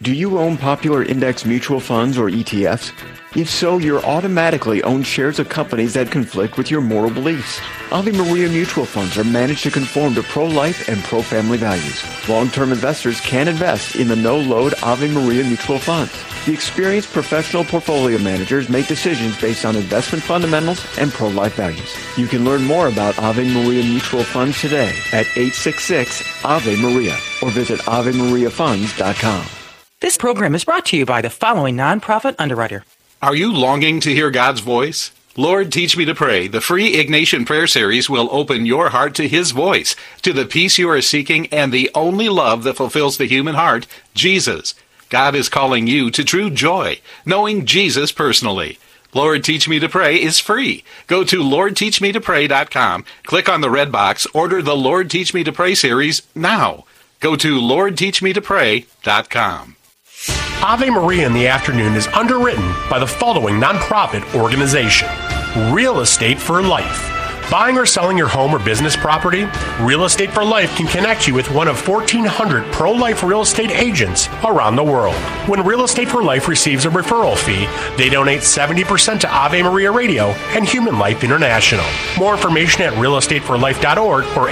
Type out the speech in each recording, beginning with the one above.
Do you own popular index mutual funds or ETFs? If so, you're automatically own shares of companies that conflict with your moral beliefs. Ave Maria mutual funds are managed to conform to pro-life and pro-family values. Long-term investors can invest in the no-load Ave Maria mutual funds. The experienced professional portfolio managers make decisions based on investment fundamentals and pro-life values. You can learn more about Ave Maria mutual funds today at 866-AVE-MARIA or visit AveMariaFunds.com. This program is brought to you by the following nonprofit underwriter. Are you longing to hear God's voice? Lord, Teach Me to Pray, the free Ignatian Prayer Series will open your heart to His voice, to the peace you are seeking, and the only love that fulfills the human heart, Jesus. God is calling you to true joy, knowing Jesus personally. Lord, Teach Me to Pray is free. Go to LordTeachMeToPray.com, click on the red box, order the Lord, Teach Me to Pray series now. Go to LordTeachMeToPray.com. Ave Maria in the Afternoon is underwritten by the following nonprofit organization: Real Estate for Life. Buying or selling your home or business property? Real Estate for Life can connect you with one of 1,400 pro-life real estate agents around the world. When Real Estate for Life receives a referral fee, they donate 70% to Ave Maria Radio and Human Life International. More information at realestateforlife.org or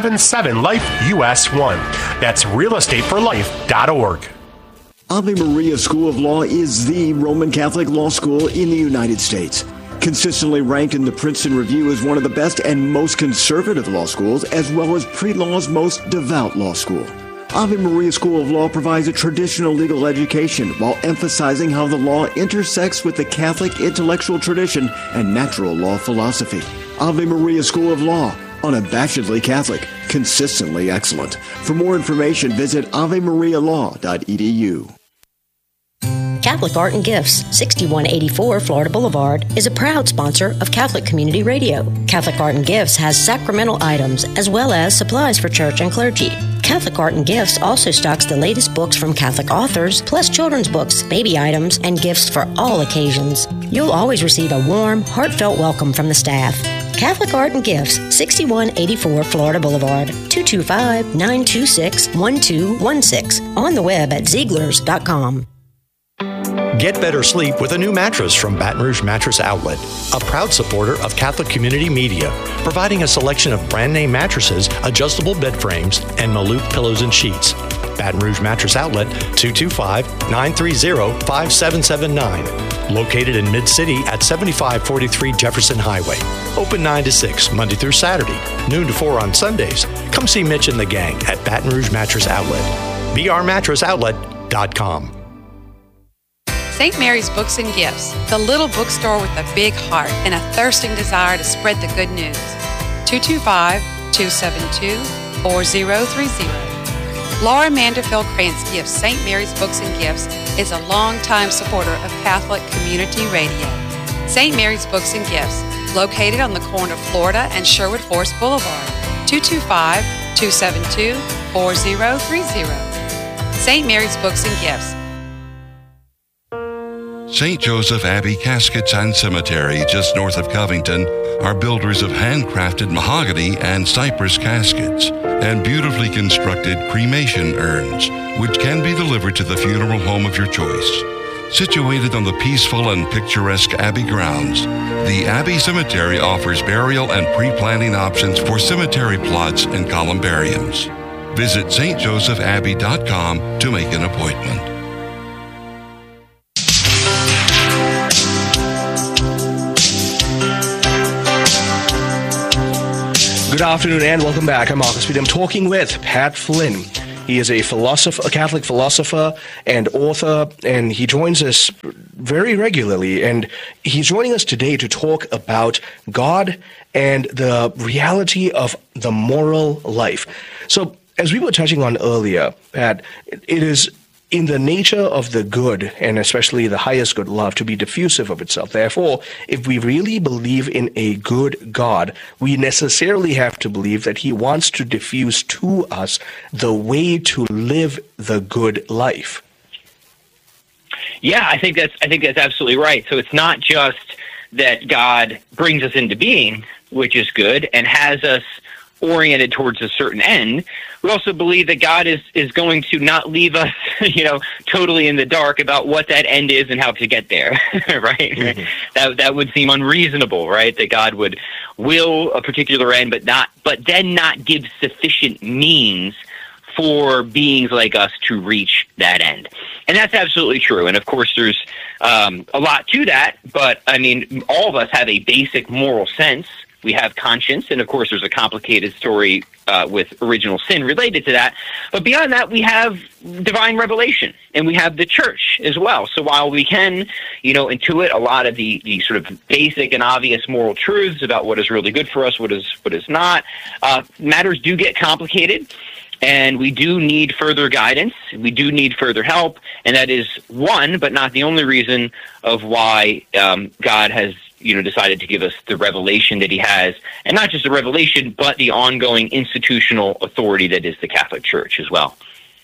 877-LIFE-US1. That's realestateforlife.org. Ave Maria School of Law is the Roman Catholic law school in the United States. Consistently ranked in the Princeton Review as one of the best and most conservative law schools, as well as pre-law's most devout law school. Ave Maria School of Law provides a traditional legal education while emphasizing how the law intersects with the Catholic intellectual tradition and natural law philosophy. Ave Maria School of Law, unabashedly Catholic, consistently excellent. For more information, visit avemarialaw.edu. Catholic Art and Gifts, 6184 Florida Boulevard, is a proud sponsor of Catholic Community Radio. Catholic Art and Gifts has sacramental items as well as supplies for church and clergy. Catholic Art and Gifts also stocks the latest books from Catholic authors, plus children's books, baby items, and gifts for all occasions. You'll always receive a warm, heartfelt welcome from the staff. Catholic Art and Gifts, 6184 Florida Boulevard, 225-926-1216. On the web at Zieglers.com. Get better sleep with a new mattress from Baton Rouge Mattress Outlet, a proud supporter of Catholic Community Media, providing a selection of brand-name mattresses, adjustable bed frames, and Maloof pillows and sheets. Baton Rouge Mattress Outlet, 225-930-5779. Located in Mid-City at 7543 Jefferson Highway. Open 9 to 6, Monday through Saturday, noon to 4 on Sundays. Come see Mitch and the gang at Baton Rouge Mattress Outlet. brmattressoutlet.com. St. Mary's Books and Gifts, the little bookstore with a big heart and a thirsting desire to spread the good news. 225-272-4030. Laura Manderfield Krantz Gifts St. Mary's Books and Gifts is a longtime supporter of Catholic Community Radio. St. Mary's Books and Gifts, located on the corner of Florida and Sherwood Forest Boulevard. 225-272-4030. St. Mary's Books and Gifts. St. Joseph Abbey Caskets and Cemetery, just north of Covington, are builders of handcrafted mahogany and cypress caskets and beautifully constructed cremation urns, which can be delivered to the funeral home of your choice. Situated on the peaceful and picturesque Abbey grounds, the Abbey Cemetery offers burial and pre-planning options for cemetery plots and columbariums. Visit stjosephabbey.com to make an appointment. Good afternoon and welcome back. I'm Marcus Speed. I'm talking with Pat Flynn. He is a Catholic philosopher and author, and he joins us very regularly. And he's joining us today to talk about God and the reality of the moral life. So, as we were touching on earlier, Pat, it is in the nature of the good, and especially the highest good, love, to be diffusive of itself. Therefore, if we really believe in a good God, we necessarily have to believe that he wants to diffuse to us the way to live the good life. Yeah, I think that's absolutely right. So it's not just that God brings us into being, which is good, and has us oriented towards a certain end. We also believe that God is going to not leave us, totally in the dark about what that end is and how to get there, right? Mm-hmm. That would seem unreasonable, right? That God would will a particular end, but then not give sufficient means for beings like us to reach that end. And that's absolutely true. And of course, there's a lot to that, but I mean, all of us have a basic moral sense. We have conscience, and of course, there's a complicated story with original sin related to that. But beyond that, we have divine revelation, and we have the church as well. So while we can, intuit a lot of the sort of basic and obvious moral truths about what is really good for us, what is not, matters do get complicated. And we do need further guidance. We do need further help. And that is one, but not the only reason of why God has, decided to give us the revelation that he has. And not just the revelation, but the ongoing institutional authority that is the Catholic Church as well.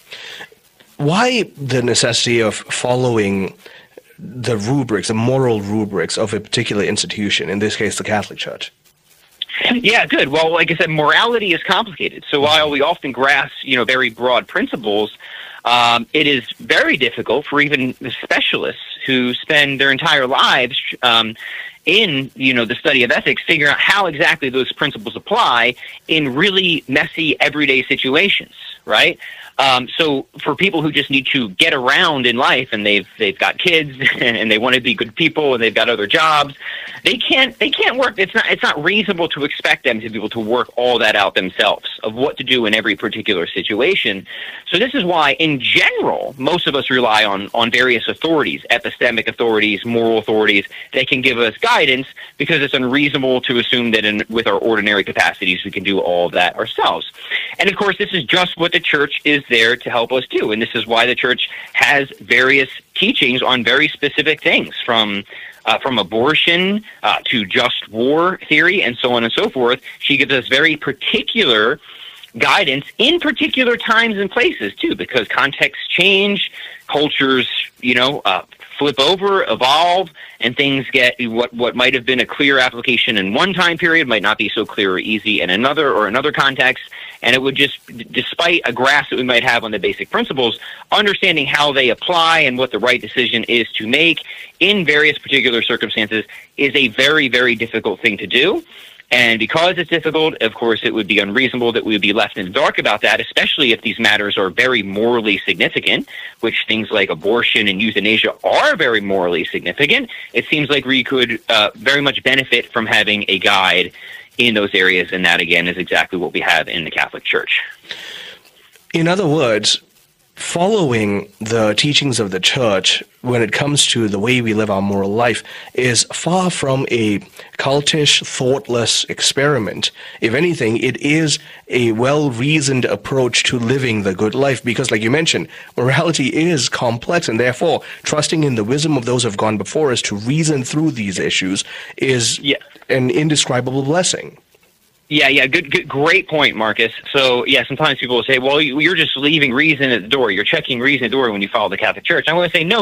Why the necessity of following the rubrics, the moral rubrics of a particular institution, in this case, the Catholic Church? Yeah, good. Well, like I said, morality is complicated. So while we often grasp, very broad principles, it is very difficult for even the specialists who spend their entire lives in, the study of ethics, figuring out how exactly those principles apply in really messy everyday situations, right? So for people who just need to get around in life, and they've got kids and they want to be good people and they've got other jobs, they can't work. It's not reasonable to expect them to be able to work all that out themselves of what to do in every particular situation. So this is why, in general, most of us rely on various authorities, epistemic authorities, moral authorities, that can give us guidance, because it's unreasonable to assume that with our ordinary capacities we can do all of that ourselves. And of course, this is just what the church is there to help us do. And this is why the church has various teachings on very specific things, from abortion to just war theory and so on and so forth. She gives us very particular guidance in particular times and places too, because contexts change, cultures, flip over, evolve, and things get what might have been a clear application in one time period might not be so clear or easy in another context. And it would just, despite a grasp that we might have on the basic principles, understanding how they apply and what the right decision is to make in various particular circumstances is a very, very difficult thing to do. And because it's difficult, of course, it would be unreasonable that we would be left in the dark about that, especially if these matters are very morally significant, which things like abortion and euthanasia are very morally significant. It seems like we could very much benefit from having a guide in those areas, and that, again, is exactly what we have in the Catholic Church. In other words, following the teachings of the Church when it comes to the way we live our moral life is far from a cultish, thoughtless experiment. If anything, it is a well-reasoned approach to living the good life, because, like you mentioned, morality is complex, and therefore trusting in the wisdom of those who have gone before us to reason through these issues is an indescribable blessing. Yeah, great point, Marcus. So, sometimes people will say, well, you're just leaving reason at the door. You're checking reason at the door when you follow the Catholic Church. I want to say, no.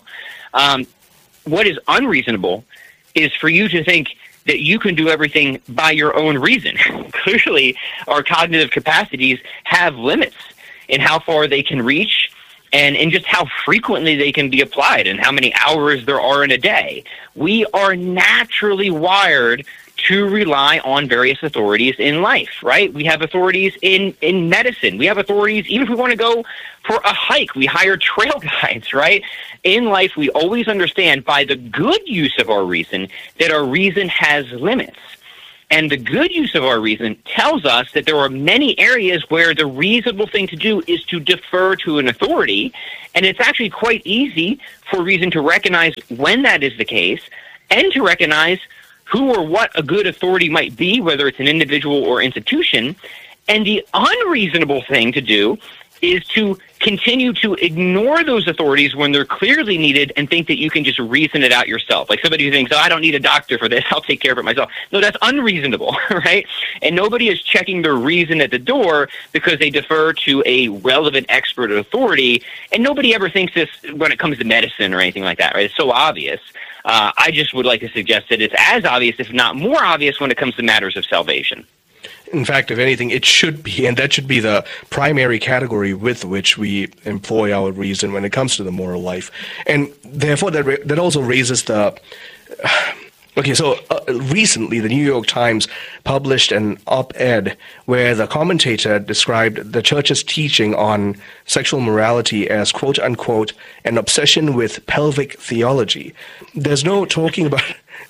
What is unreasonable is for you to think that you can do everything by your own reason. Clearly, our cognitive capacities have limits in how far they can reach, and in just how frequently they can be applied and how many hours there are in a day. We are naturally wired to rely on various authorities in life, right? We have authorities in medicine. We have authorities, even if we want to go for a hike, we hire trail guides, right? In life, we always understand by the good use of our reason that our reason has limits. And the good use of our reason tells us that there are many areas where the reasonable thing to do is to defer to an authority. And it's actually quite easy for reason to recognize when that is the case, and to recognize who or what a good authority might be, whether it's an individual or institution. And the unreasonable thing to do is to continue to ignore those authorities when they're clearly needed and think that you can just reason it out yourself. Like somebody who thinks, I don't need a doctor for this, I'll take care of it myself. No, that's unreasonable, right? And nobody is checking their reason at the door because they defer to a relevant expert or authority. And nobody ever thinks this when it comes to medicine or anything like that, right? It's so obvious. I just would like to suggest that it's as obvious, if not more obvious, when it comes to matters of salvation. In fact, if anything, it should be, and that should be the primary category with which we employ our reason when it comes to the moral life. And therefore, that also raises the... Okay, so recently the New York Times published an op-ed where the commentator described the church's teaching on sexual morality as, quote-unquote, an obsession with pelvic theology. There's no talking about...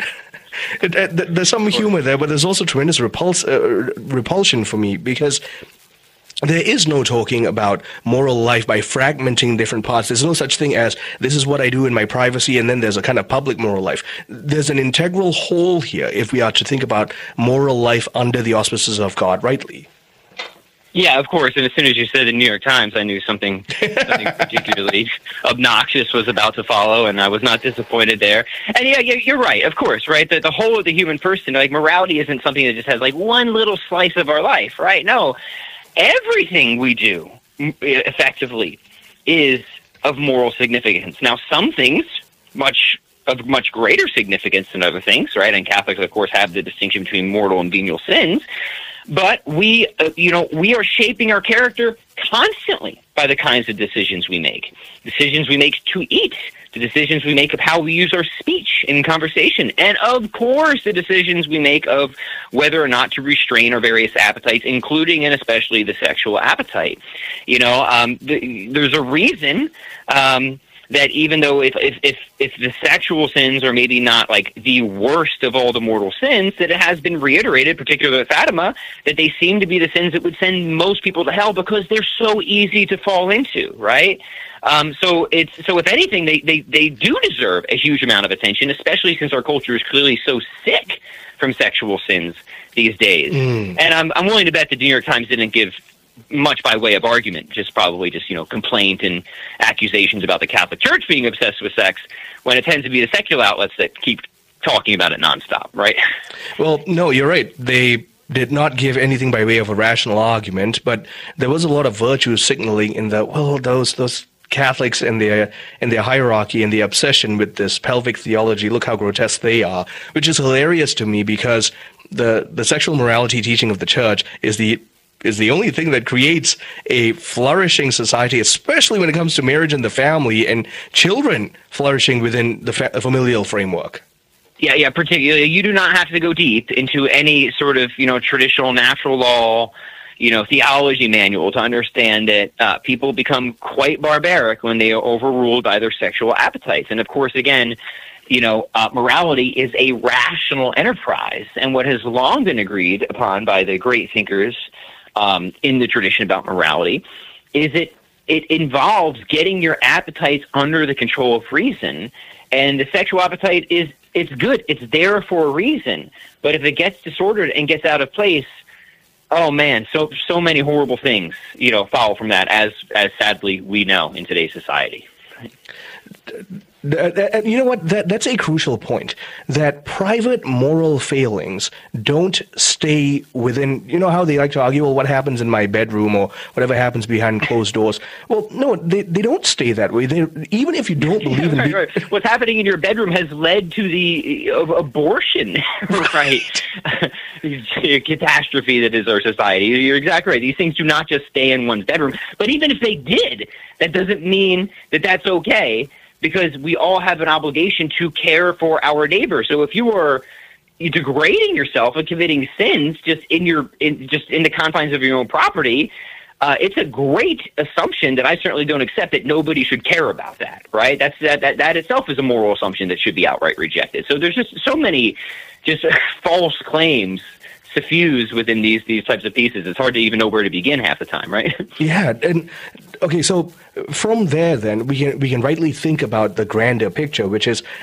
There's some humor there, but there's also tremendous repulsion for me, because there is no talking about moral life by fragmenting different parts. There's no such thing as, this is what I do in my privacy, and then there's a kind of public moral life. There's an integral whole here if we are to think about moral life under the auspices of God rightly. Yeah, of course. And as soon as you said the New York Times, I knew something particularly obnoxious was about to follow, and I was not disappointed there. And yeah, you're right, of course, right? The whole of the human person, like morality isn't something that just has like one little slice of our life, right? No. Everything we do, effectively, is of moral significance. Now, some things of much greater significance than other things, right? And Catholics, of course, have the distinction between mortal and venial sins. But we are shaping our character constantly by the kinds of decisions we make. Decisions we make to eat, the decisions we make of how we use our speech in conversation, and of course the decisions we make of whether or not to restrain our various appetites, including and especially the sexual appetite. There's a reason that even though if the sexual sins are maybe not like the worst of all the mortal sins, that it has been reiterated, particularly at Fatima, that they seem to be the sins that would send most people to hell because they're so easy to fall into, right? So if anything, they do deserve a huge amount of attention, especially since our culture is clearly so sick from sexual sins these days. And I'm willing to bet the New York Times didn't give much by way of argument, probably complaint and accusations about the Catholic Church being obsessed with sex, when it tends to be the secular outlets that keep talking about it nonstop, right? Well, no, you're right. They did not give anything by way of a rational argument, but there was a lot of virtue signaling in the, well, those Catholics and their hierarchy and the obsession with this pelvic theology, look how grotesque they are, which is hilarious to me because the sexual morality teaching of the Church is the only thing that creates a flourishing society, especially when it comes to marriage and the family and children flourishing within the familial framework. Yeah, particularly. You do not have to go deep into any sort of, traditional natural law, theology manual to understand that people become quite barbaric when they are overruled by their sexual appetites. And of course, again, morality is a rational enterprise. And what has long been agreed upon by the great thinkers in the tradition about morality is it involves getting your appetites under the control of reason. And the sexual appetite it's good. It's there for a reason. But if it gets disordered and gets out of place, oh man, so many horrible things, follow from that, as sadly we know in today's society. You know what? That's a crucial point. That private moral failings don't stay within. You know how they like to argue, well, what happens in my bedroom or whatever happens behind closed doors. Well, no, they don't stay that way. Even if you don't believe in right. What's happening in your bedroom has led to the abortion, right? Catastrophe that is our society. You're exactly right. These things do not just stay in one's bedroom. But even if they did, that doesn't mean that that's okay. Because we all have an obligation to care for our neighbor. So if you are degrading yourself and committing sins just in the confines of your own property, it's a great assumption that I certainly don't accept, that nobody should care about that. Right? That itself is a moral assumption that should be outright rejected. So there's just so many false claims suffused within these types of pieces. It's hard to even know where to begin half the time, right? Yeah, and okay, so from there then we can rightly think about the grander picture, which is